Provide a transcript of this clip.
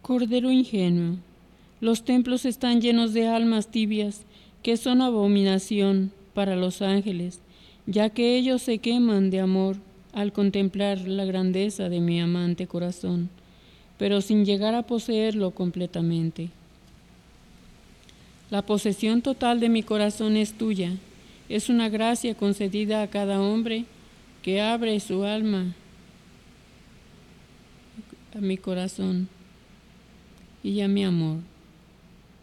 Cordero ingenuo, los templos están llenos de almas tibias que son abominación para los ángeles, ya que ellos se queman de amor al contemplar la grandeza de mi amante corazón, pero sin llegar a poseerlo completamente. La posesión total de mi corazón es tuya, es una gracia concedida a cada hombre que abre su alma a mi corazón y a mi amor.